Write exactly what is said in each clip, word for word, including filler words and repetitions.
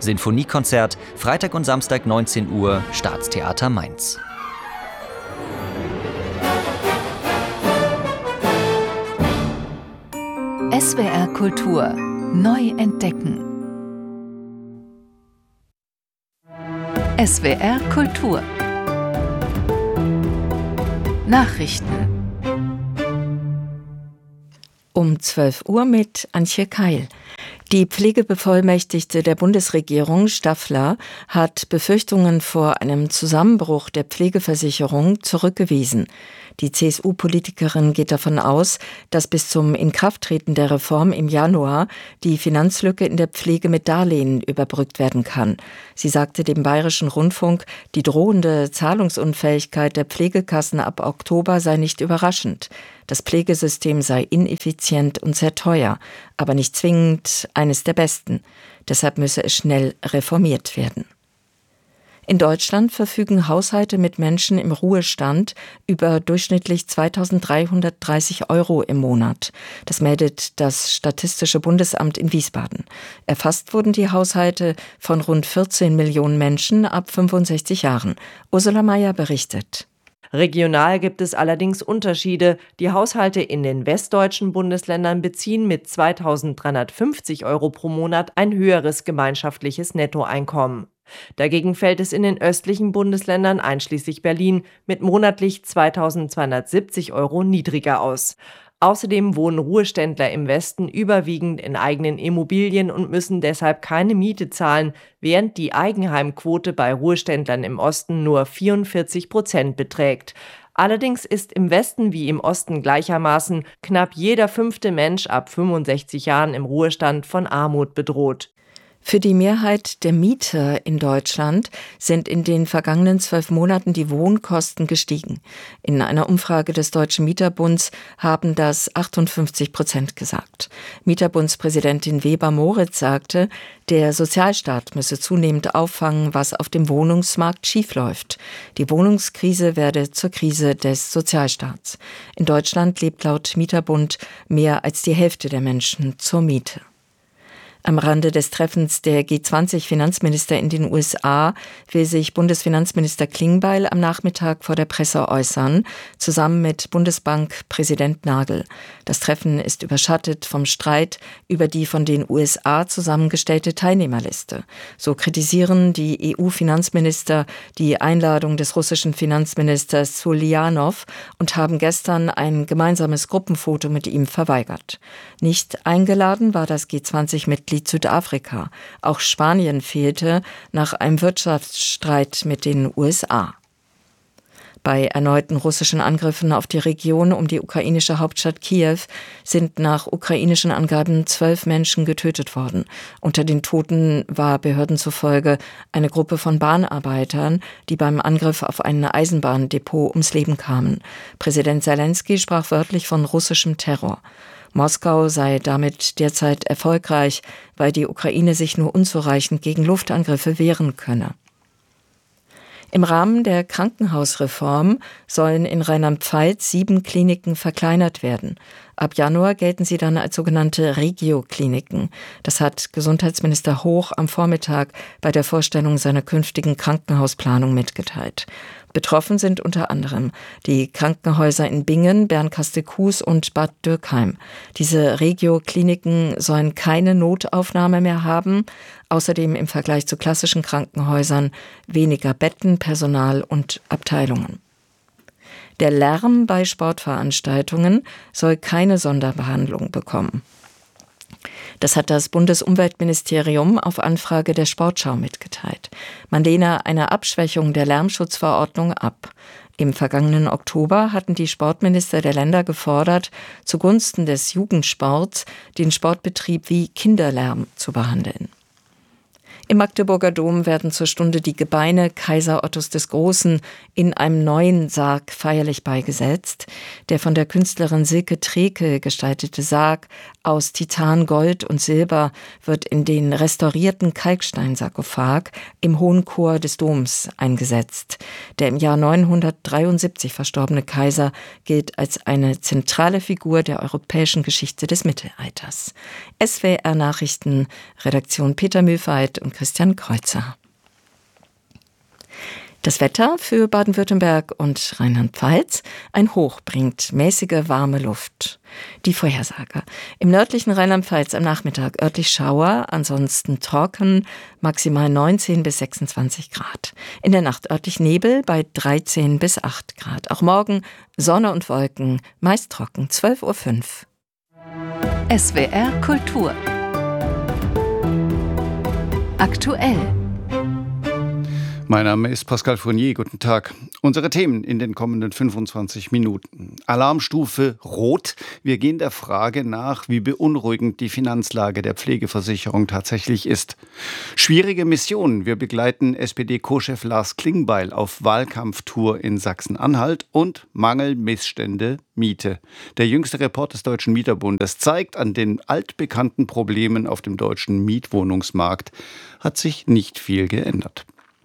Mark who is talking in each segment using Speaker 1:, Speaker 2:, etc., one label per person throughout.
Speaker 1: Sinfoniekonzert, Freitag und Samstag neunzehn Uhr, Staatstheater Mainz.
Speaker 2: S W R Kultur neu entdecken. S W R Kultur Nachrichten
Speaker 3: um zwölf Uhr mit Antje Keil. Die Pflegebevollmächtigte der Bundesregierung, Staffler, hat Befürchtungen vor einem Zusammenbruch der Pflegeversicherung zurückgewiesen. Die C S U-Politikerin geht davon aus, dass bis zum Inkrafttreten der Reform im Januar die Finanzlücke in der Pflege mit Darlehen überbrückt werden kann. Sie sagte dem Bayerischen Rundfunk, die drohende Zahlungsunfähigkeit der Pflegekassen ab Oktober sei nicht überraschend. Das Pflegesystem sei ineffizient und sehr teuer, aber nicht zwingend eines der besten. Deshalb müsse es schnell reformiert werden. In Deutschland verfügen Haushalte mit Menschen im Ruhestand über durchschnittlich zweitausenddreihundertdreißig Euro im Monat. Das meldet das Statistische Bundesamt in Wiesbaden. Erfasst wurden die Haushalte von rund vierzehn Millionen Menschen ab fünfundsechzig Jahren. Ursula Mayer berichtet.
Speaker 4: Regional gibt es allerdings Unterschiede. Die Haushalte in den westdeutschen Bundesländern beziehen mit zweitausenddreihundertfünfzig Euro pro Monat ein höheres gemeinschaftliches Nettoeinkommen. Dagegen fällt es in den östlichen Bundesländern einschließlich Berlin mit monatlich zweitausendzweihundertsiebzig Euro niedriger aus. Außerdem wohnen Ruheständler im Westen überwiegend in eigenen Immobilien und müssen deshalb keine Miete zahlen, während die Eigenheimquote bei Ruheständlern im Osten nur vierundvierzig Prozent beträgt. Allerdings ist im Westen wie im Osten gleichermaßen knapp jeder fünfte Mensch ab fünfundsechzig Jahren im Ruhestand von Armut bedroht.
Speaker 3: Für die Mehrheit der Mieter in Deutschland sind in den vergangenen zwölf Monaten die Wohnkosten gestiegen. In einer Umfrage des Deutschen Mieterbunds haben das achtundfünfzig Prozent gesagt. Mieterbundspräsidentin Weber-Moritz sagte, der Sozialstaat müsse zunehmend auffangen, was auf dem Wohnungsmarkt schiefläuft. Die Wohnungskrise werde zur Krise des Sozialstaats. In Deutschland lebt laut Mieterbund mehr als die Hälfte der Menschen zur Miete. Am Rande des Treffens der G zwanzig Finanzminister in den U S A will sich Bundesfinanzminister Klingbeil am Nachmittag vor der Presse äußern, zusammen mit Bundesbankpräsident Nagel. Das Treffen ist überschattet vom Streit über die von den U S A zusammengestellte Teilnehmerliste. So kritisieren die E U-Finanzminister die Einladung des russischen Finanzministers Suljanov und haben gestern ein gemeinsames Gruppenfoto mit ihm verweigert. Nicht eingeladen war das G zwanzig-Mitglied Südafrika. Auch Spanien fehlte nach einem Wirtschaftsstreit mit den U S A. Bei erneuten russischen Angriffen auf die Region um die ukrainische Hauptstadt Kiew sind nach ukrainischen Angaben zwölf Menschen getötet worden. Unter den Toten war Behörden zufolge eine Gruppe von Bahnarbeitern, die beim Angriff auf ein Eisenbahndepot ums Leben kamen. Präsident Selenskyj sprach wörtlich von russischem Terror. Moskau sei damit derzeit erfolgreich, weil die Ukraine sich nur unzureichend gegen Luftangriffe wehren könne. Im Rahmen der Krankenhausreform sollen in Rheinland-Pfalz sieben Kliniken verkleinert werden. Ab Januar gelten sie dann als sogenannte Regio-Kliniken. Das hat Gesundheitsminister Hoch am Vormittag bei der Vorstellung seiner künftigen Krankenhausplanung mitgeteilt. Betroffen sind unter anderem die Krankenhäuser in Bingen, Bernkastel-Kues und Bad Dürkheim. Diese Regio-Kliniken sollen keine Notaufnahme mehr haben, außerdem im Vergleich zu klassischen Krankenhäusern weniger Betten, Personal und Abteilungen. Der Lärm bei Sportveranstaltungen soll keine Sonderbehandlung bekommen. Das hat das Bundesumweltministerium auf Anfrage der Sportschau mitgeteilt. Man lehne eine Abschwächung der Lärmschutzverordnung ab. Im vergangenen Oktober hatten die Sportminister der Länder gefordert, zugunsten des Jugendsports den Sportbetrieb wie Kinderlärm zu behandeln. Im Magdeburger Dom werden zur Stunde die Gebeine Kaiser Ottos des Großen in einem neuen Sarg feierlich beigesetzt. Der von der Künstlerin Silke Treke gestaltete Sarg aus Titan, Gold und Silber wird in den restaurierten Kalksteinsarkophag im Hohen Chor des Doms eingesetzt. Der im Jahr neunhundertdreiundsiebzig verstorbene Kaiser gilt als eine zentrale Figur der europäischen Geschichte des Mittelalters. S W R Nachrichten, Redaktion Peter Mühlfeit und Christian Kreuzer. Das Wetter für Baden-Württemberg und Rheinland-Pfalz. Ein Hoch bringt mäßige warme Luft. Die Vorhersage. Im nördlichen Rheinland-Pfalz am Nachmittag örtlich Schauer, ansonsten trocken, maximal neunzehn bis sechsundzwanzig Grad. In der Nacht örtlich Nebel bei dreizehn bis acht Grad. Auch morgen Sonne und Wolken, meist trocken, zwölf Uhr fünf.
Speaker 2: S W R Kultur. Aktuell.
Speaker 5: Mein Name ist Pascal Fournier. Guten Tag. Unsere Themen in den kommenden fünfundzwanzig Minuten. Alarmstufe Rot. Wir gehen der Frage nach, wie beunruhigend die Finanzlage der Pflegeversicherung tatsächlich ist. Schwierige Mission. Wir begleiten S P D-Co-Chef Lars Klingbeil auf Wahlkampftour in Sachsen-Anhalt und Mangel, Missstände, Miete. Der jüngste Report des Deutschen Mieterbundes zeigt, an den altbekannten Problemen auf dem deutschen Mietwohnungsmarkt hat sich nicht viel geändert.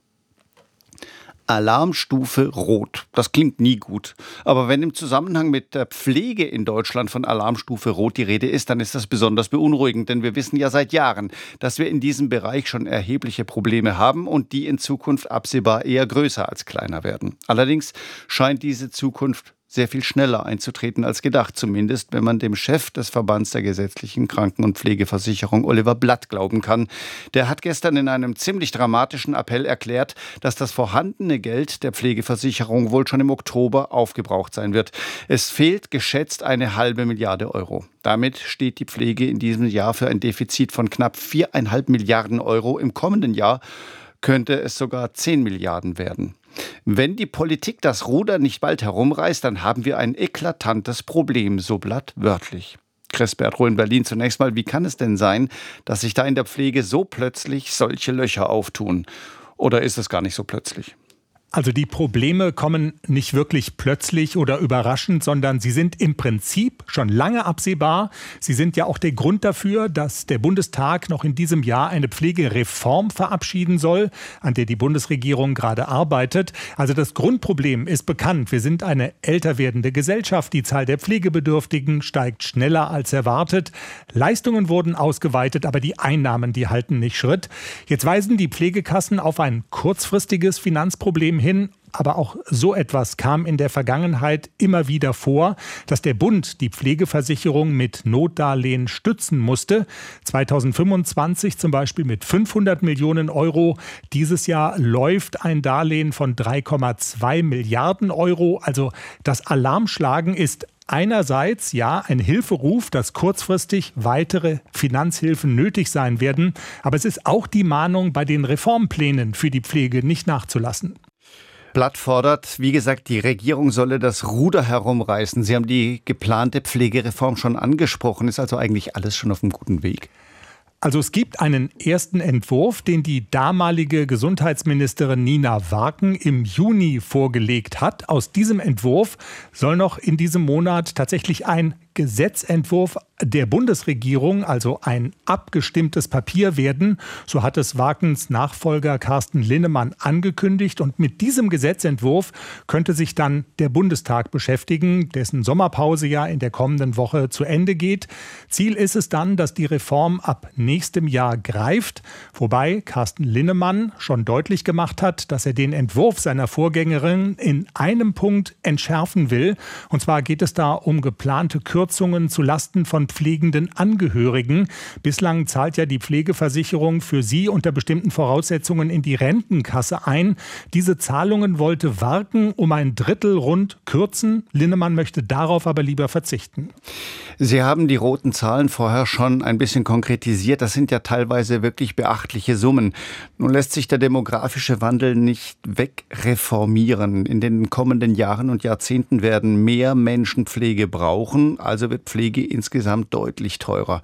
Speaker 5: Alarmstufe Rot. Das klingt nie gut. Aber wenn im Zusammenhang mit der Pflege in Deutschland von Alarmstufe Rot die Rede ist, dann ist das besonders beunruhigend. Denn wir wissen ja seit Jahren, dass wir in diesem Bereich schon erhebliche Probleme haben und die in Zukunft absehbar eher größer als kleiner werden. Allerdings scheint diese Zukunft sehr viel schneller einzutreten als gedacht, zumindest wenn man dem Chef des Verbands der gesetzlichen Kranken- und Pflegeversicherung, Oliver Blatt, glauben kann. Der hat gestern in einem ziemlich dramatischen Appell erklärt, dass das vorhandene Geld der Pflegeversicherung wohl schon im Oktober aufgebraucht sein wird. Es fehlt geschätzt eine halbe Milliarde Euro. Damit steht die Pflege in diesem Jahr für ein Defizit von knapp viereinhalb Milliarden Euro. Im kommenden Jahr könnte es sogar zehn Milliarden werden. Wenn die Politik das Ruder nicht bald herumreißt, dann haben wir ein eklatantes Problem, so Blatt wörtlich. Chris Bertrow in Berlin. Zunächst mal, wie kann es denn sein, dass sich da in der Pflege so plötzlich solche Löcher auftun? Oder ist es gar nicht so plötzlich?
Speaker 6: Also die Probleme kommen nicht wirklich plötzlich oder überraschend, sondern sie sind im Prinzip schon lange absehbar. Sie sind ja auch der Grund dafür, dass der Bundestag noch in diesem Jahr eine Pflegereform verabschieden soll, an der die Bundesregierung gerade arbeitet. Also das Grundproblem ist bekannt. Wir sind eine älter werdende Gesellschaft. Die Zahl der Pflegebedürftigen steigt schneller als erwartet. Leistungen wurden ausgeweitet, aber die Einnahmen, die halten nicht Schritt. Jetzt weisen die Pflegekassen auf ein kurzfristiges Finanzproblem hin. Aber auch so etwas kam in der Vergangenheit immer wieder vor, dass der Bund die Pflegeversicherung mit Notdarlehen stützen musste. zweitausendfünfundzwanzig zum Beispiel mit fünfhundert Millionen Euro. Dieses Jahr läuft ein Darlehen von drei Komma zwei Milliarden Euro. Also das Alarmschlagen ist einerseits ja ein Hilferuf, dass kurzfristig weitere Finanzhilfen nötig sein werden. Aber es ist auch die Mahnung, bei den Reformplänen für die Pflege nicht nachzulassen.
Speaker 5: Blatt fordert, wie gesagt, die Regierung solle das Ruder herumreißen. Sie haben die geplante Pflegereform schon angesprochen. Ist also eigentlich alles schon auf einem guten Weg?
Speaker 6: Also es gibt einen ersten Entwurf, den die damalige Gesundheitsministerin Nina Warken im Juni vorgelegt hat. Aus diesem Entwurf soll noch in diesem Monat tatsächlich ein Gesetzentwurf der Bundesregierung, also ein abgestimmtes Papier werden. So hat es Warkens Nachfolger Carsten Linnemann angekündigt. Und mit diesem Gesetzentwurf könnte sich dann der Bundestag beschäftigen, dessen Sommerpause ja in der kommenden Woche zu Ende geht. Ziel ist es dann, dass die Reform ab nächstem Jahr greift. Wobei Carsten Linnemann schon deutlich gemacht hat, dass er den Entwurf seiner Vorgängerin in einem Punkt entschärfen will. Und zwar geht es da um geplante Kürzungen Kürzungen zu Lasten von pflegenden Angehörigen. Bislang zahlt ja die Pflegeversicherung für sie unter bestimmten Voraussetzungen in die Rentenkasse ein. Diese Zahlungen wollte Warken um ein Drittel rund kürzen. Linnemann möchte darauf aber lieber verzichten.
Speaker 5: Sie haben die roten Zahlen vorher schon ein bisschen konkretisiert. Das sind ja teilweise wirklich beachtliche Summen. Nun lässt sich der demografische Wandel nicht wegreformieren. In den kommenden Jahren und Jahrzehnten werden mehr Menschen Pflege brauchen, also wird Pflege insgesamt deutlich teurer.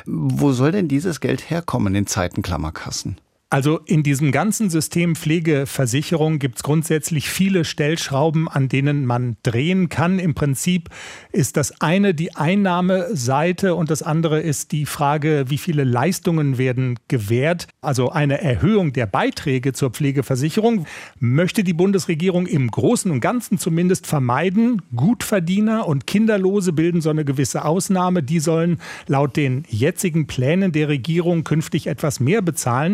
Speaker 5: Wo soll denn dieses Geld herkommen in Zeiten Klammerkassen?
Speaker 6: Also in diesem ganzen System Pflegeversicherung gibt es grundsätzlich viele Stellschrauben, an denen man drehen kann. Im Prinzip ist das eine die Einnahmeseite und das andere ist die Frage, wie viele Leistungen werden gewährt. Also eine Erhöhung der Beiträge zur Pflegeversicherung möchte die Bundesregierung im Großen und Ganzen zumindest vermeiden. Gutverdiener und Kinderlose bilden so eine gewisse Ausnahme. Die sollen laut den jetzigen Plänen der Regierung künftig etwas mehr bezahlen.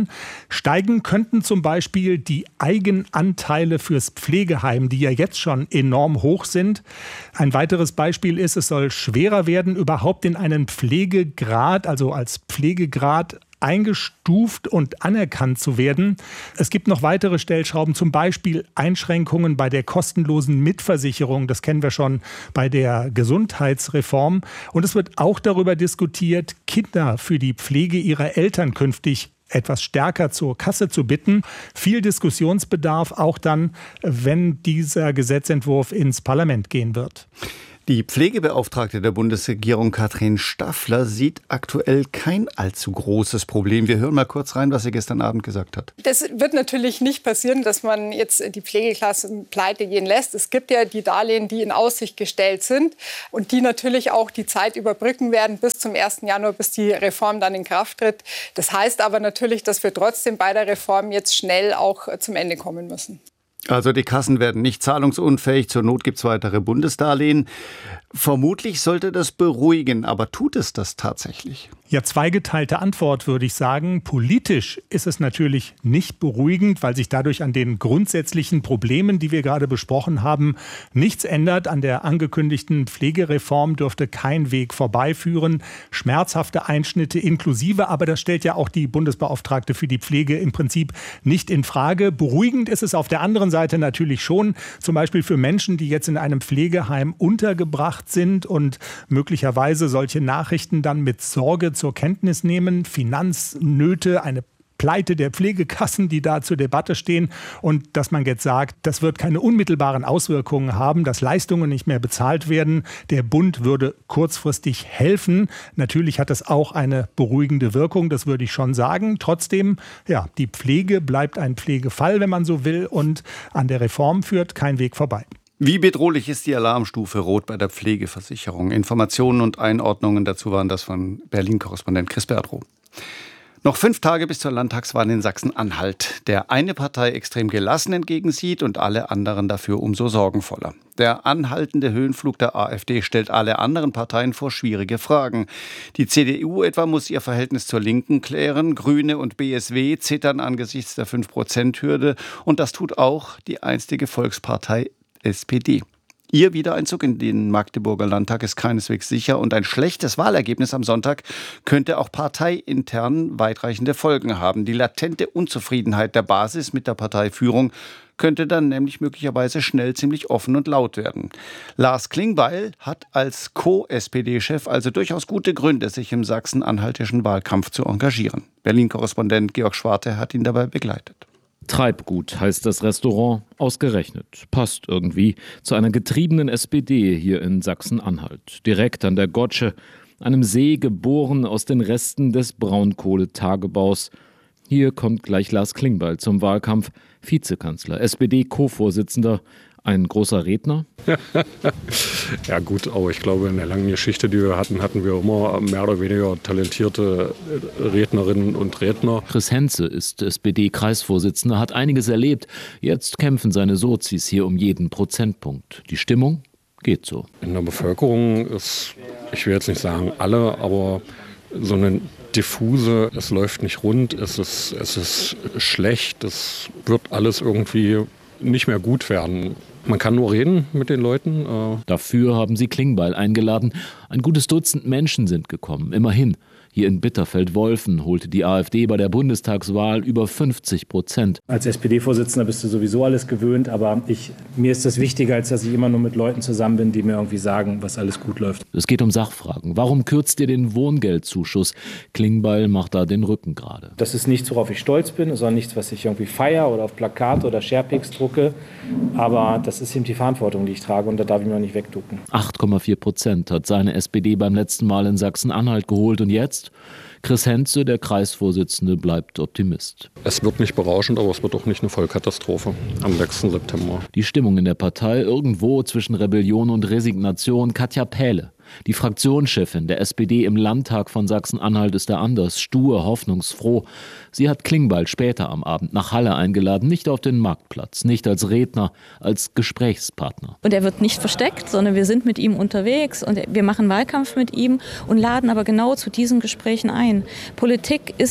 Speaker 6: Steigen könnten zum Beispiel die Eigenanteile fürs Pflegeheim, die ja jetzt schon enorm hoch sind. Ein weiteres Beispiel ist, es soll schwerer werden, überhaupt in einen Pflegegrad, also als Pflegegrad eingestuft und anerkannt zu werden. Es gibt noch weitere Stellschrauben, zum Beispiel Einschränkungen bei der kostenlosen Mitversicherung. Das kennen wir schon bei der Gesundheitsreform. Und es wird auch darüber diskutiert, Kinder für die Pflege ihrer Eltern künftig etwas stärker zur Kasse zu bitten. Viel Diskussionsbedarf auch dann, wenn dieser Gesetzentwurf ins Parlament gehen wird.
Speaker 5: Die Pflegebeauftragte der Bundesregierung, Katrin Staffler, sieht aktuell kein allzu großes Problem. Wir hören mal kurz rein, was sie gestern Abend gesagt hat.
Speaker 7: Das wird natürlich nicht passieren, dass man jetzt die Pflegeklassen pleite gehen lässt. Es gibt ja die Darlehen, die in Aussicht gestellt sind und die natürlich auch die Zeit überbrücken werden bis zum ersten Januar, bis die Reform dann in Kraft tritt. Das heißt aber natürlich, dass wir trotzdem bei der Reform jetzt schnell auch zum Ende kommen müssen.
Speaker 5: Also die Kassen werden nicht zahlungsunfähig, zur Not gibt es weitere Bundesdarlehen. Vermutlich sollte das beruhigen, aber tut es das tatsächlich?
Speaker 6: Ja, zweigeteilte Antwort würde ich sagen. Politisch ist es natürlich nicht beruhigend, weil sich dadurch an den grundsätzlichen Problemen, die wir gerade besprochen haben, nichts ändert. An der angekündigten Pflegereform dürfte kein Weg vorbeiführen. Schmerzhafte Einschnitte inklusive, aber das stellt ja auch die Bundesbeauftragte für die Pflege im Prinzip nicht in Frage. Beruhigend ist es auf der anderen Seite natürlich schon, zum Beispiel für Menschen, die jetzt in einem Pflegeheim untergebracht sind und möglicherweise solche Nachrichten dann mit Sorge zur Kenntnis nehmen. Finanznöte, eine Pleite der Pflegekassen, die da zur Debatte stehen, und dass man jetzt sagt, das wird keine unmittelbaren Auswirkungen haben, dass Leistungen nicht mehr bezahlt werden. Der Bund würde kurzfristig helfen. Natürlich hat das auch eine beruhigende Wirkung, das würde ich schon sagen. Trotzdem, ja, die Pflege bleibt ein Pflegefall, wenn man so will, und an der Reform führt kein Weg vorbei.
Speaker 5: Wie bedrohlich ist die Alarmstufe Rot bei der Pflegeversicherung? Informationen und Einordnungen dazu waren das von Berlin-Korrespondent Chris Berdrow. Noch fünf Tage bis zur Landtagswahl in Sachsen-Anhalt. Der eine Partei extrem gelassen entgegensieht und alle anderen dafür umso sorgenvoller. Der anhaltende Höhenflug der AfD stellt alle anderen Parteien vor schwierige Fragen. Die C D U etwa muss ihr Verhältnis zur Linken klären. Grüne und B S W zittern angesichts der fünf Prozent Hürde. Und das tut auch die einstige Volkspartei S P D. Ihr Wiedereinzug in den Magdeburger Landtag ist keineswegs sicher und ein schlechtes Wahlergebnis am Sonntag könnte auch parteiintern weitreichende Folgen haben. Die latente Unzufriedenheit der Basis mit der Parteiführung könnte dann nämlich möglicherweise schnell ziemlich offen und laut werden. Lars Klingbeil hat als Co-S P D-Chef also durchaus gute Gründe, sich im sachsen-anhaltischen Wahlkampf zu engagieren. Berlin-Korrespondent Georg Schwarte hat ihn dabei begleitet.
Speaker 8: Treibgut heißt das Restaurant, ausgerechnet. Passt irgendwie zu einer getriebenen S P D hier in Sachsen-Anhalt. Direkt an der Gotsche, einem See geboren aus den Resten des Braunkohletagebaus. Hier kommt gleich Lars Klingbeil zum Wahlkampf. Vizekanzler, S P D-Co-Vorsitzender, ein großer Redner?
Speaker 9: Ja gut, aber ich glaube, in der langen Geschichte, die wir hatten, hatten wir immer mehr oder weniger talentierte Rednerinnen und Redner.
Speaker 8: Chris Henze ist S P D-Kreisvorsitzender, hat einiges erlebt. Jetzt kämpfen seine Sozis hier um jeden Prozentpunkt. Die Stimmung geht so.
Speaker 9: In der Bevölkerung ist, ich will jetzt nicht sagen alle, aber so eine diffuse, es läuft nicht rund, es ist, es ist schlecht, es wird alles irgendwie nicht mehr gut werden. Man kann nur reden mit den Leuten.
Speaker 8: Dafür haben sie Klingbeil eingeladen. Ein gutes Dutzend Menschen sind gekommen, immerhin. Hier in Bitterfeld-Wolfen holte die AfD bei der Bundestagswahl über fünfzig Prozent.
Speaker 10: Als S P D-Vorsitzender bist du sowieso alles gewöhnt, aber ich, mir ist das wichtiger, als dass ich immer nur mit Leuten zusammen bin, die mir irgendwie sagen, was alles gut läuft.
Speaker 8: Es geht um Sachfragen. Warum kürzt ihr den Wohngeldzuschuss? Klingbeil macht da den Rücken gerade.
Speaker 10: Das ist nichts, worauf ich stolz bin, das ist auch nichts, was ich irgendwie feiere oder auf Plakate oder Sharepics drucke. Aber das ist eben die Verantwortung, die ich trage, und da darf ich mir auch nicht wegducken.
Speaker 8: acht Komma vier Prozent hat seine S P D beim letzten Mal in Sachsen-Anhalt geholt, und jetzt? Chris Henze, der Kreisvorsitzende, bleibt Optimist.
Speaker 9: Es wird nicht berauschend, aber es wird auch nicht eine Vollkatastrophe am sechsten September.
Speaker 8: Die Stimmung in der Partei irgendwo zwischen Rebellion und Resignation. Katja Pähle, die Fraktionschefin der S P D im Landtag von Sachsen-Anhalt, ist da anders, stur, hoffnungsfroh. Sie hat Klingbeil später am Abend nach Halle eingeladen, nicht auf den Marktplatz, nicht als Redner, als Gesprächspartner.
Speaker 11: Und er wird nicht versteckt, sondern wir sind mit ihm unterwegs und wir machen Wahlkampf mit ihm und laden aber genau zu diesen Gesprächen ein. Politik ist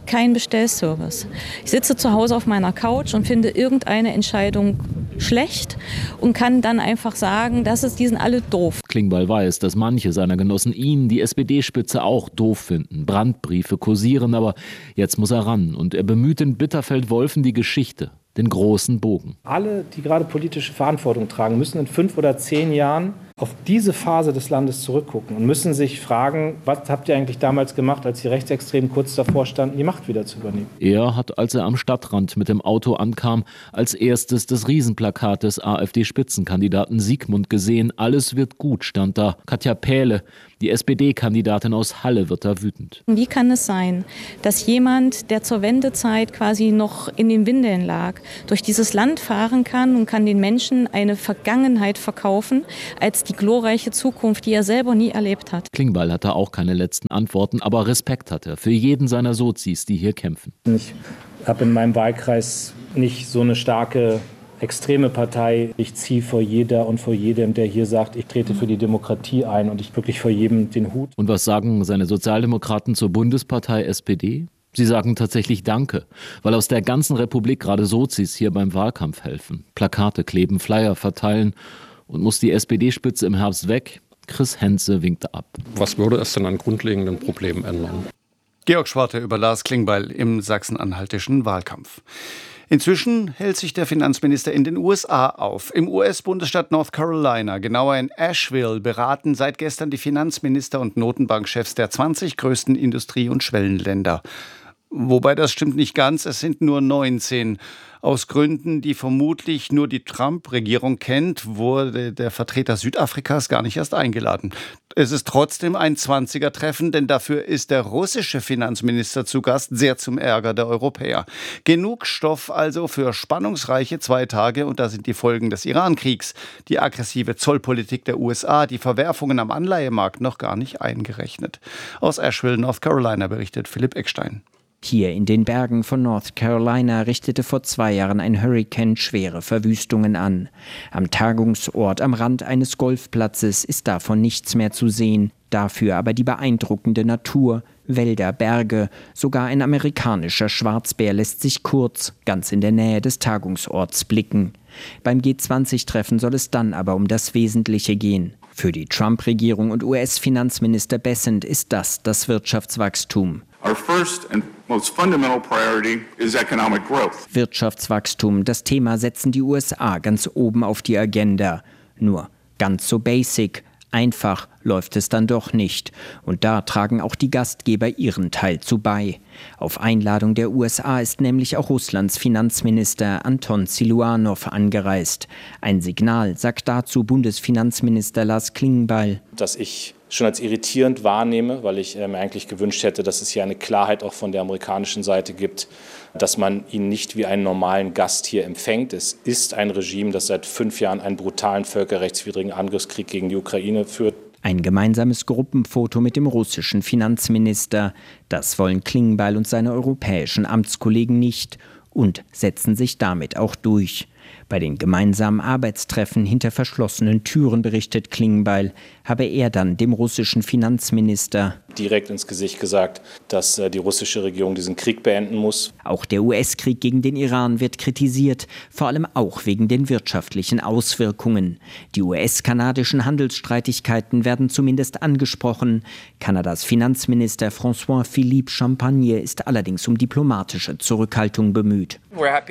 Speaker 11: keinen Bestellservice. Ich sitze zu Hause auf meiner Couch und finde irgendeine Entscheidung schlecht und kann dann einfach sagen, das ist, die sind alle doof.
Speaker 8: Klingbeil weiß, dass manche seiner Genossen ihn, die S P D-Spitze, auch doof finden. Brandbriefe kursieren, aber jetzt muss er ran. Und er bemüht in Bitterfeld-Wolfen die Geschichte, den großen Bogen.
Speaker 10: Alle, die gerade politische Verantwortung tragen, müssen in fünf oder zehn Jahren auf diese Phase des Landes zurückgucken und müssen sich fragen, was habt ihr eigentlich damals gemacht, als die Rechtsextremen kurz davor standen, die Macht wieder zu übernehmen?
Speaker 8: Er hat, als er am Stadtrand mit dem Auto ankam, als erstes das Riesenplakat des AfD-Spitzenkandidaten Siegmund gesehen. Alles wird gut, stand da. Katja Pähle, die S P D-Kandidatin aus Halle, wird da wütend.
Speaker 11: Wie kann es sein, dass jemand, der zur Wendezeit quasi noch in den Windeln lag, durch dieses Land fahren kann und kann den Menschen eine Vergangenheit verkaufen, als die glorreiche Zukunft, die er selber nie erlebt hat?
Speaker 8: Klingbeil hatte auch keine letzten Antworten, aber Respekt hat er für jeden seiner Sozis, die hier kämpfen.
Speaker 10: Ich habe in meinem Wahlkreis nicht so eine starke extreme Partei. Ich ziehe vor jeder und vor jedem, der hier sagt, ich trete für die Demokratie ein, und ich wirklich vor jedem den Hut.
Speaker 8: Und was sagen seine Sozialdemokraten zur Bundespartei S P D? Sie sagen tatsächlich Danke, weil aus der ganzen Republik gerade Sozis hier beim Wahlkampf helfen. Plakate kleben, Flyer verteilen. Und muss die S P D-Spitze im Herbst weg? Chris Henze winkte ab.
Speaker 9: Was würde es denn an grundlegenden Problemen ändern?
Speaker 5: Georg Schwarte über Lars Klingbeil im sachsen-anhaltischen Wahlkampf. Inzwischen hält sich der Finanzminister in den U S A auf. Im U S-Bundesstaat North Carolina, genauer in Asheville, beraten seit gestern die Finanzminister und Notenbankchefs der zwanzig größten Industrie- und Schwellenländer. Wobei das stimmt nicht ganz, es sind nur neunzehn. Aus Gründen, die vermutlich nur die Trump-Regierung kennt, wurde der Vertreter Südafrikas gar nicht erst eingeladen. Es ist trotzdem ein zwanziger-Treffen, denn dafür ist der russische Finanzminister zu Gast, sehr zum Ärger der Europäer. Genug Stoff also für spannungsreiche zwei Tage, und da sind die Folgen des Iran-Kriegs, die aggressive Zollpolitik der U S A, die Verwerfungen am Anleihemarkt noch gar nicht eingerechnet. Aus Asheville, North Carolina, berichtet Philipp Eckstein.
Speaker 12: Hier in den Bergen von North Carolina richtete vor zwei Jahren ein Hurrikan schwere Verwüstungen an. Am Tagungsort am Rand eines Golfplatzes ist davon nichts mehr zu sehen. Dafür aber die beeindruckende Natur, Wälder, Berge, sogar ein amerikanischer Schwarzbär lässt sich kurz, ganz in der Nähe des Tagungsorts blicken. Beim G zwanzig-Treffen soll es dann aber um das Wesentliche gehen. Für die Trump-Regierung und U S-Finanzminister Bessent ist das das Wirtschaftswachstum.
Speaker 13: Our first and most fundamental priority is economic growth.
Speaker 12: Wirtschaftswachstum, das Thema setzen die U S A ganz oben auf die Agenda. Nur ganz so basic, einfach läuft es dann doch nicht. Und da tragen auch die Gastgeber ihren Teil zu bei. Auf Einladung der U S A ist nämlich auch Russlands Finanzminister Anton Siluanow angereist. Ein Signal, sagt dazu Bundesfinanzminister Lars Klingbeil.
Speaker 10: Dass ich schon als irritierend wahrnehme, weil ich äh, mir eigentlich gewünscht hätte, dass es hier eine Klarheit auch von der amerikanischen Seite gibt, dass man ihn nicht wie einen normalen Gast hier empfängt. Es ist ein Regime, das seit fünf Jahren einen brutalen völkerrechtswidrigen Angriffskrieg gegen die Ukraine führt.
Speaker 12: Ein gemeinsames Gruppenfoto mit dem russischen Finanzminister. Das wollen Klingbeil und seine europäischen Amtskollegen nicht und setzen sich damit auch durch. Bei den gemeinsamen Arbeitstreffen hinter verschlossenen Türen, berichtet Klingbeil, habe er dann dem russischen Finanzminister
Speaker 10: direkt ins Gesicht gesagt, dass die russische Regierung diesen Krieg beenden muss.
Speaker 12: Auch der U S-Krieg gegen den Iran wird kritisiert, vor allem auch wegen den wirtschaftlichen Auswirkungen. Die U S-kanadischen Handelsstreitigkeiten werden zumindest angesprochen. Kanadas Finanzminister François-Philippe Champagne ist allerdings um diplomatische Zurückhaltung bemüht.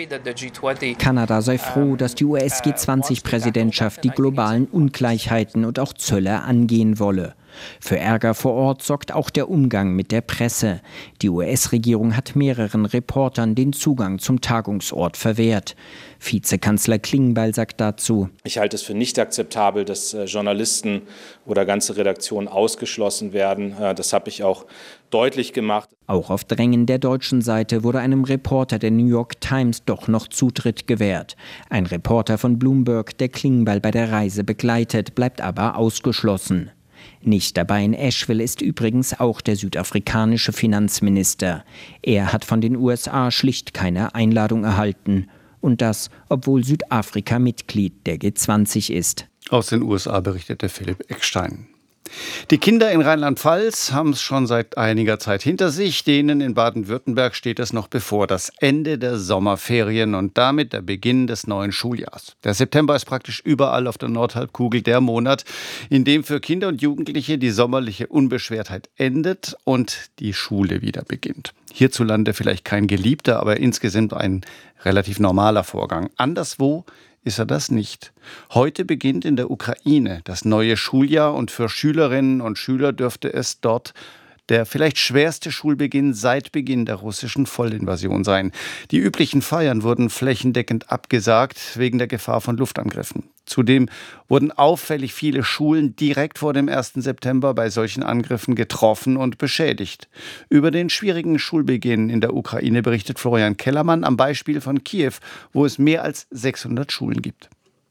Speaker 12: Kanada sei froh, dass die U S G zwanzig-Präsidentschaft die globalen Ungleichheiten und auch Zölle angehen wolle. Für Ärger vor Ort sorgt auch der Umgang mit der Presse. Die U S-Regierung hat mehreren Reportern den Zugang zum Tagungsort verwehrt. Vizekanzler Klingbeil sagt dazu:
Speaker 10: Ich halte es für nicht akzeptabel, dass äh, Journalisten oder ganze Redaktionen ausgeschlossen werden. Äh, das habe ich auch deutlich gemacht.
Speaker 12: Auch auf Drängen der deutschen Seite wurde einem Reporter der New York Times doch noch Zutritt gewährt. Ein Reporter von Bloomberg, der Klingbeil bei der Reise begleitet, bleibt aber ausgeschlossen. Nicht dabei in Asheville ist übrigens auch der südafrikanische Finanzminister. Er hat von den U S A schlicht keine Einladung erhalten. Und das, obwohl Südafrika Mitglied der G zwanzig ist.
Speaker 5: Aus den U S A berichtete Philipp Eckstein. Die Kinder in Rheinland-Pfalz haben es schon seit einiger Zeit hinter sich. Denen in Baden-Württemberg steht es noch bevor, das Ende der Sommerferien und damit der Beginn des neuen Schuljahrs. Der September ist praktisch überall auf der Nordhalbkugel der Monat, in dem für Kinder und Jugendliche die sommerliche Unbeschwertheit endet und die Schule wieder beginnt. Hierzulande vielleicht kein geliebter, aber insgesamt ein relativ normaler Vorgang. Anderswo ist er das nicht. Heute beginnt in der Ukraine das neue Schuljahr und für Schülerinnen und Schüler dürfte es dort der vielleicht schwerste Schulbeginn seit Beginn der russischen Vollinvasion sein. Die üblichen Feiern wurden flächendeckend abgesagt wegen der Gefahr von Luftangriffen. Zudem wurden auffällig viele Schulen direkt vor dem ersten September bei solchen Angriffen getroffen und beschädigt. Über den schwierigen Schulbeginn in der Ukraine berichtet Florian Kellermann am Beispiel von Kiew, wo es mehr als sechshundert Schulen gibt.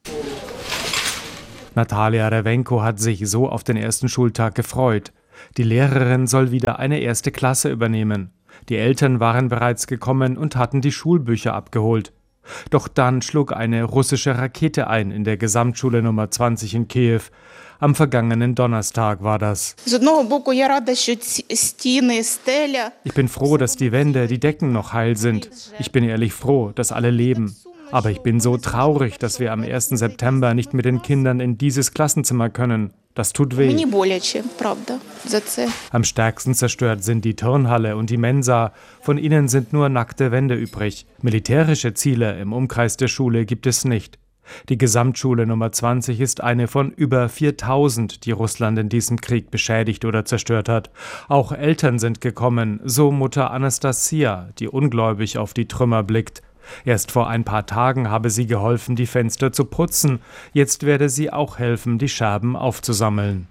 Speaker 14: Natalia Rewenko hat sich so auf den ersten Schultag gefreut. Die Lehrerin soll wieder eine erste Klasse übernehmen. Die Eltern waren bereits gekommen und hatten die Schulbücher abgeholt. Doch dann schlug eine russische Rakete ein in der Gesamtschule Nummer zwanzig in Kiew. Am vergangenen Donnerstag war das. Ich bin froh, dass die Wände, die Decken noch heil sind. Ich bin ehrlich froh, dass alle leben. Aber ich bin so traurig, dass wir am ersten September nicht mit den Kindern in dieses Klassenzimmer können. Das tut weh. Am stärksten zerstört sind die Turnhalle und die Mensa. Von ihnen sind nur nackte Wände übrig. Militärische Ziele im Umkreis der Schule gibt es nicht. Die Gesamtschule Nummer zwanzig ist eine von über viertausend, die Russland in diesem Krieg beschädigt oder zerstört hat. Auch Eltern sind gekommen, so Mutter Anastasia, die ungläubig auf die Trümmer blickt. Erst vor ein paar Tagen habe sie geholfen, die Fenster zu putzen. Jetzt werde sie auch helfen, die Scherben aufzusammeln.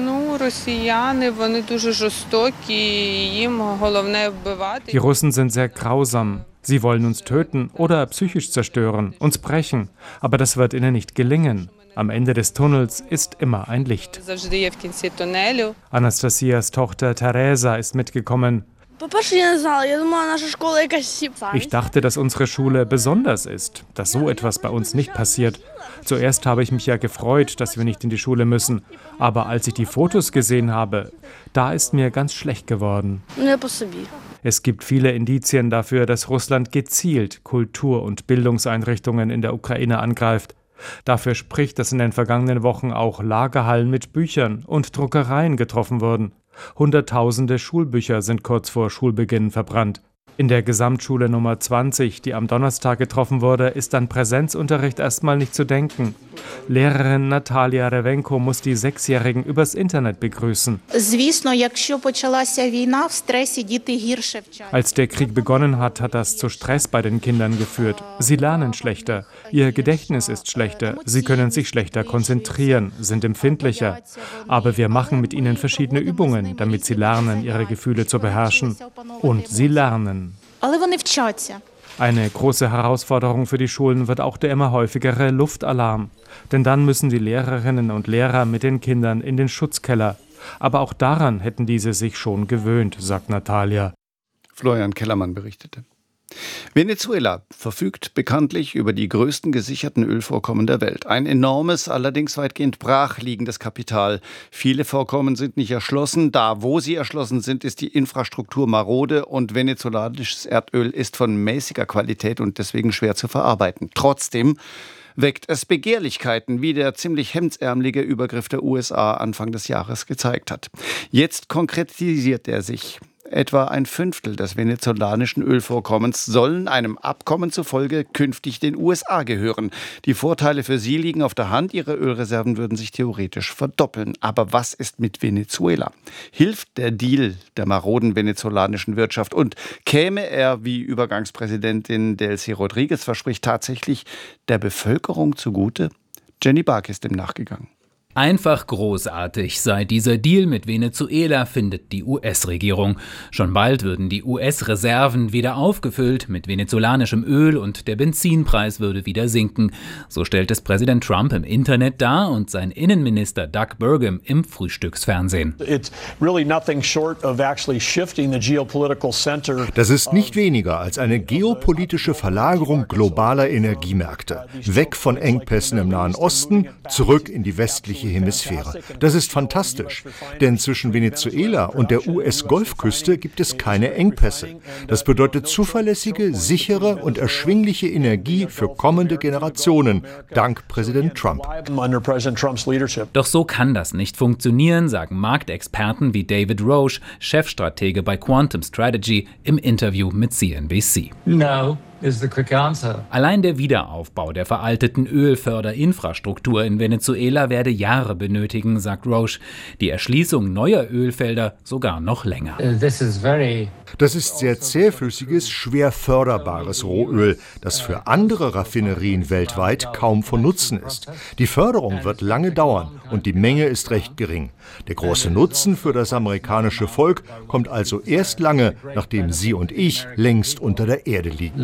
Speaker 14: Die Russen sind sehr grausam. Sie wollen uns töten oder psychisch zerstören, uns brechen. Aber das wird ihnen nicht gelingen. Am Ende des Tunnels ist immer ein Licht. Anastasias Tochter Teresa ist mitgekommen. Ich dachte, dass unsere Schule besonders ist, dass so etwas bei uns nicht passiert. Zuerst habe ich mich ja gefreut, dass wir nicht in die Schule müssen. Aber als ich die Fotos gesehen habe, da ist mir ganz schlecht geworden. Es gibt viele Indizien dafür, dass Russland gezielt Kultur- und Bildungseinrichtungen in der Ukraine angreift. Dafür spricht, dass in den vergangenen Wochen auch Lagerhallen mit Büchern und Druckereien getroffen wurden. Hunderttausende Schulbücher sind kurz vor Schulbeginn verbrannt. In der Gesamtschule Nummer zwanzig, die am Donnerstag getroffen wurde, ist an Präsenzunterricht erstmal nicht zu denken. Lehrerin Natalia Rewenko muss die Sechsjährigen übers Internet begrüßen. Als der Krieg begonnen hat, hat das zu Stress bei den Kindern geführt. Sie lernen schlechter, ihr Gedächtnis ist schlechter, sie können sich schlechter konzentrieren, sind empfindlicher. Aber wir machen mit ihnen verschiedene Übungen, damit sie lernen, ihre Gefühle zu beherrschen. Und sie lernen. Eine große Herausforderung für die Schulen wird auch der immer häufigere Luftalarm. Denn dann müssen die Lehrerinnen und Lehrer mit den Kindern in den Schutzkeller. Aber auch daran hätten diese sich schon gewöhnt, sagt Natalia.
Speaker 5: Florian Kellermann berichtete. Venezuela verfügt bekanntlich über die größten gesicherten Ölvorkommen der Welt. Ein enormes, allerdings weitgehend brachliegendes Kapital. Viele Vorkommen sind nicht erschlossen. Da, wo sie erschlossen sind, ist die Infrastruktur marode und venezolanisches Erdöl ist von mäßiger Qualität und deswegen schwer zu verarbeiten. Trotzdem weckt es Begehrlichkeiten, wie der ziemlich hemdsärmelige Übergriff der U S A Anfang des Jahres gezeigt hat. Jetzt konkretisiert er sich. Etwa ein Fünftel des venezolanischen Ölvorkommens sollen einem Abkommen zufolge künftig den U S A gehören. Die Vorteile für sie liegen auf der Hand, ihre Ölreserven würden sich theoretisch verdoppeln. Aber was ist mit Venezuela? Hilft der Deal der maroden venezolanischen Wirtschaft und käme er, wie Übergangspräsidentin Delcy Rodriguez verspricht, tatsächlich der Bevölkerung zugute? Jenny Bark ist dem nachgegangen.
Speaker 15: Einfach großartig sei dieser Deal mit Venezuela, findet die U S-Regierung. Schon bald würden die U S-Reserven wieder aufgefüllt mit venezolanischem Öl und der Benzinpreis würde wieder sinken. So stellt es Präsident Trump im Internet dar und sein Innenminister Doug Burgum im Frühstücksfernsehen.
Speaker 16: Das ist nicht weniger als eine geopolitische Verlagerung globaler Energiemärkte. Weg von Engpässen im Nahen Osten, zurück in die westliche nördliche Hemisphäre. Das ist fantastisch, denn zwischen Venezuela und der U S-Golfküste gibt es keine Engpässe. Das bedeutet zuverlässige, sichere und erschwingliche Energie für kommende Generationen, dank Präsident Trump.
Speaker 15: Doch so kann das nicht funktionieren, sagen Marktexperten wie David Roche, Chefstratege bei Quantum Strategy, im Interview mit C N B C.
Speaker 17: No. Is the quick answer.
Speaker 15: Allein der Wiederaufbau der veralteten Ölförderinfrastruktur in Venezuela werde Jahre benötigen, sagt Roche. Die Erschließung neuer Ölfelder sogar noch länger.
Speaker 16: This is very Das ist sehr zähflüssiges, schwer förderbares Rohöl, das für andere Raffinerien weltweit kaum von Nutzen ist. Die Förderung wird lange dauern und die Menge ist recht gering. Der große Nutzen für das amerikanische Volk kommt also erst lange, nachdem Sie und ich längst unter der Erde liegen.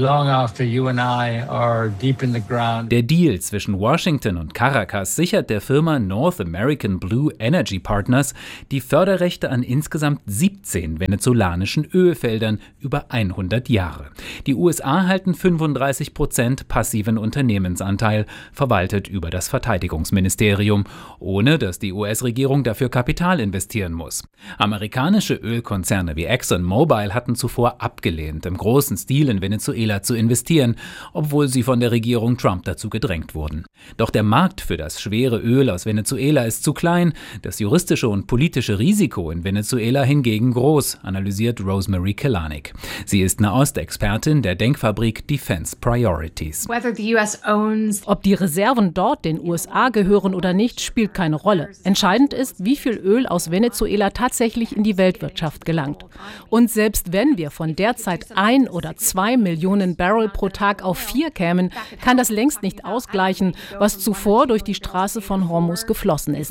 Speaker 15: Der Deal zwischen Washington und Caracas sichert der Firma North American Blue Energy Partners die Förderrechte an insgesamt siebzehn venezolanischen Ölfeldern über hundert Jahre. Die U S A halten fünfunddreißig Prozent passiven Unternehmensanteil, verwaltet über das Verteidigungsministerium, ohne dass die U S-Regierung dafür Kapital investieren muss. Amerikanische Ölkonzerne wie ExxonMobil hatten zuvor abgelehnt, im großen Stil in Venezuela zu investieren, obwohl sie von der Regierung Trump dazu gedrängt wurden. Doch der Markt für das schwere Öl aus Venezuela ist zu klein, das juristische und politische Risiko in Venezuela hingegen groß, analysiert Rosemary Kelanik. Sie ist Nahostexpertin der Denkfabrik Defense Priorities.
Speaker 18: Ob die Reserven dort den U S A gehören oder nicht, spielt keine Rolle. Entscheidend ist, wie viel Öl aus Venezuela tatsächlich in die Weltwirtschaft gelangt. Und selbst wenn wir von derzeit ein oder zwei Millionen Barrel pro Tag auf vier kämen, kann das längst nicht ausgleichen, was zuvor durch die Straße von Hormuz geflossen ist.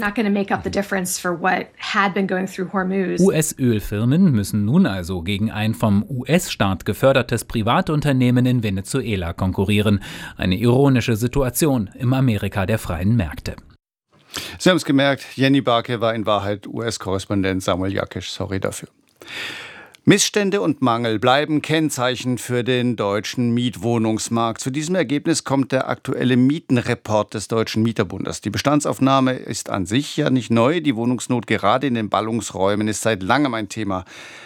Speaker 15: U S-Ölfirmen müssen nun also gegen ein vom U S-Staat gefördertes Privatunternehmen in Venezuela konkurrieren. Eine ironische Situation im Amerika der freien Märkte.
Speaker 5: Sie haben es gemerkt, Jenny Barke war in Wahrheit U S-Korrespondent Samuel Jakisch. Sorry dafür. Missstände und Mangel bleiben Kennzeichen für den deutschen Mietwohnungsmarkt. Zu diesem Ergebnis kommt der aktuelle Mietenreport des Deutschen Mieterbundes. Die Bestandsaufnahme ist an sich ja nicht neu. Die Wohnungsnot gerade in den Ballungsräumen ist seit langem ein Thema.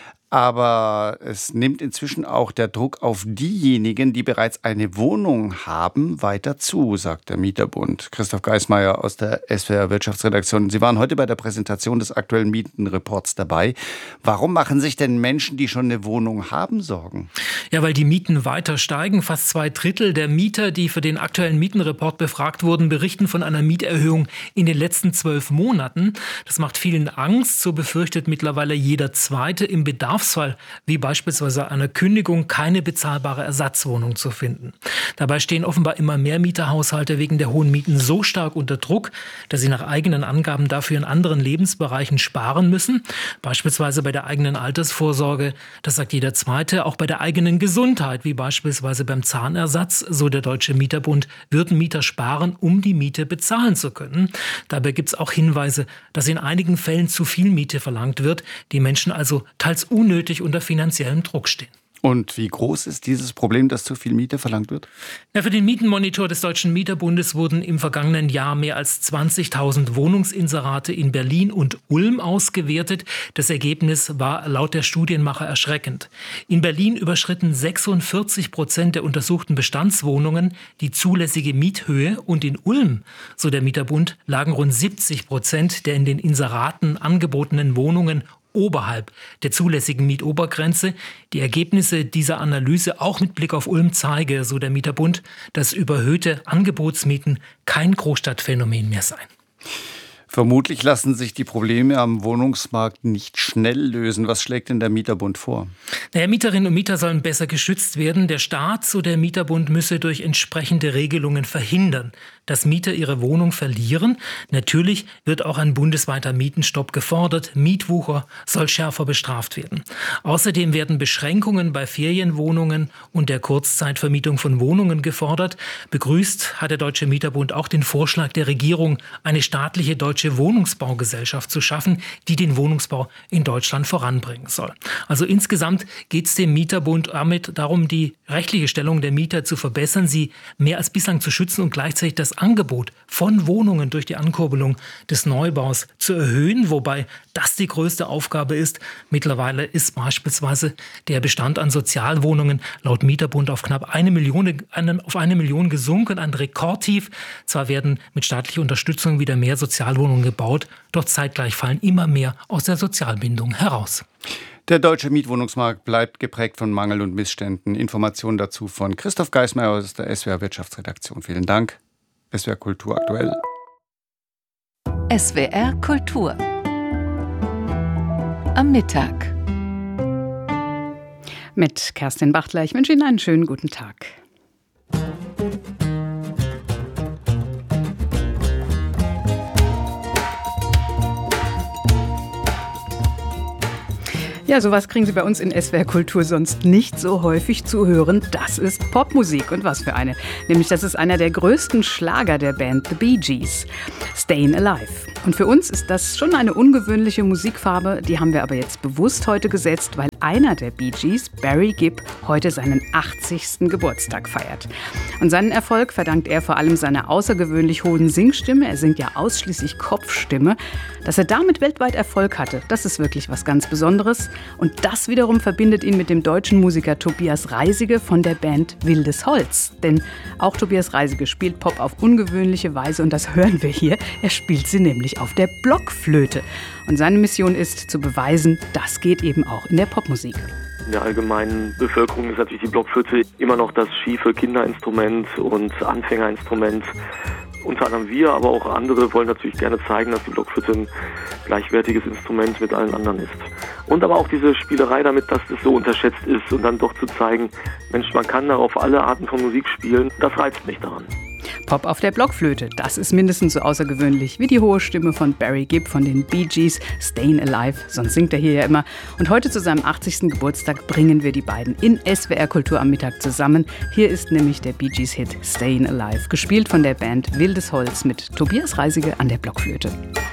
Speaker 5: Aber es nimmt inzwischen auch der Druck auf diejenigen, die bereits eine Wohnung haben, weiter zu, sagt der Mieterbund. Christoph Geismeier aus der S W R Wirtschaftsredaktion. Sie waren heute bei der Präsentation des aktuellen Mietenreports dabei. Warum machen sich denn Menschen, die schon eine Wohnung haben, Sorgen?
Speaker 19: Ja, weil die Mieten weiter steigen. Fast zwei Drittel der Mieter, die für den aktuellen Mietenreport befragt wurden, berichten von einer Mieterhöhung in den letzten zwölf Monaten. Das macht vielen Angst. So befürchtet mittlerweile jeder Zweite im Bedarf Fall, wie beispielsweise einer Kündigung, keine bezahlbare Ersatzwohnung zu finden. Dabei stehen offenbar immer mehr Mieterhaushalte wegen der hohen Mieten so stark unter Druck, dass sie nach eigenen Angaben dafür in anderen Lebensbereichen sparen müssen. Beispielsweise bei der eigenen Altersvorsorge, das sagt jeder Zweite, auch bei der eigenen Gesundheit, wie beispielsweise beim Zahnersatz, so der Deutsche Mieterbund, würden Mieter sparen, um die Miete bezahlen zu können. Dabei gibt es auch Hinweise, dass in einigen Fällen zu viel Miete verlangt wird, die Menschen also teils unnötig nötig unter finanziellem Druck stehen.
Speaker 5: Und wie groß ist dieses Problem, dass zu viel Miete verlangt wird?
Speaker 19: Ja, für den Mietenmonitor des Deutschen Mieterbundes wurden im vergangenen Jahr mehr als zwanzigtausend Wohnungsinserate in Berlin und Ulm ausgewertet. Das Ergebnis war laut der Studienmacher erschreckend. In Berlin überschritten sechsundvierzig Prozent der untersuchten Bestandswohnungen die zulässige Miethöhe und in Ulm, so der Mieterbund, lagen rund siebzig Prozent der in den Inseraten angebotenen Wohnungen oberhalb der zulässigen Mietobergrenze. Die Ergebnisse dieser Analyse auch mit Blick auf Ulm zeige, so der Mieterbund, dass überhöhte Angebotsmieten kein Großstadtphänomen mehr seien.
Speaker 5: Vermutlich lassen sich die Probleme am Wohnungsmarkt nicht schnell lösen. Was schlägt denn der Mieterbund vor?
Speaker 19: Naja, Mieterinnen und Mieter sollen besser geschützt werden. Der Staat, so der Mieterbund, müsse durch entsprechende Regelungen verhindern, dass Mieter ihre Wohnung verlieren. Natürlich wird auch ein bundesweiter Mietenstopp gefordert. Mietwucher soll schärfer bestraft werden. Außerdem werden Beschränkungen bei Ferienwohnungen und der Kurzzeitvermietung von Wohnungen gefordert. Begrüßt hat der Deutsche Mieterbund auch den Vorschlag der Regierung, eine staatliche deutsche Deutsche Wohnungsbaugesellschaft zu schaffen, die den Wohnungsbau in Deutschland voranbringen soll. Also insgesamt geht es dem Mieterbund damit darum, die rechtliche Stellung der Mieter zu verbessern, sie mehr als bislang zu schützen und gleichzeitig das Angebot von Wohnungen durch die Ankurbelung des Neubaus zu erhöhen, wobei das die größte Aufgabe ist. Mittlerweile ist beispielsweise der Bestand an Sozialwohnungen laut Mieterbund auf knapp eine Million, auf eine Million gesunken, ein Rekordtief. Zwar werden mit staatlicher Unterstützung wieder mehr Sozialwohnungen gebaut, doch zeitgleich fallen immer mehr aus der Sozialbindung heraus.
Speaker 5: Der deutsche Mietwohnungsmarkt bleibt geprägt von Mangel und Missständen. Informationen dazu von Christoph Geismeier aus der S W R Wirtschaftsredaktion. Vielen Dank. S W R Kultur aktuell.
Speaker 2: S W R Kultur am Mittag.
Speaker 20: Mit Kerstin Bachtler. Ich wünsche Ihnen einen schönen guten Tag. Ja, sowas kriegen Sie bei uns in S W R Kultur sonst nicht so häufig zu hören. Das ist Popmusik und was für eine. Nämlich, das ist einer der größten Schlager der Band The Bee Gees, Stayin' Alive. Und für uns ist das schon eine ungewöhnliche Musikfarbe, die haben wir aber jetzt bewusst heute gesetzt, weil einer der Bee Gees, Barry Gibb, heute seinen achtzigsten Geburtstag feiert. Und seinen Erfolg verdankt er vor allem seiner außergewöhnlich hohen Singstimme. Er singt ja ausschließlich Kopfstimme. Dass er damit weltweit Erfolg hatte, das ist wirklich was ganz Besonderes. Und das wiederum verbindet ihn mit dem deutschen Musiker Tobias Reisige von der Band Wildes Holz. Denn auch Tobias Reisige spielt Pop auf ungewöhnliche Weise und das hören wir hier. Er spielt sie nämlich auf der Blockflöte. Und seine Mission ist zu beweisen, das geht eben auch in der Popmusik.
Speaker 21: In der allgemeinen Bevölkerung ist natürlich die Blockflöte immer noch das schiefe Kinderinstrument und Anfängerinstrument. Unter anderem wir, aber auch andere wollen natürlich gerne zeigen, dass die Blockflöte ein gleichwertiges Instrument mit allen anderen ist. Und aber auch diese Spielerei damit, dass es so unterschätzt ist und dann doch zu zeigen, Mensch, man kann darauf alle Arten von Musik spielen, das reizt mich daran.
Speaker 20: Pop auf der Blockflöte, das ist mindestens so außergewöhnlich wie die hohe Stimme von Barry Gibb von den Bee Gees, Stayin' Alive, sonst singt er hier ja immer. Und heute zu seinem achtzigsten Geburtstag bringen wir die beiden in S W R Kultur am Mittag zusammen. Hier ist nämlich der Bee Gees Hit Stayin' Alive, gespielt von der Band Wildes Holz mit Tobias Reisige an der Blockflöte.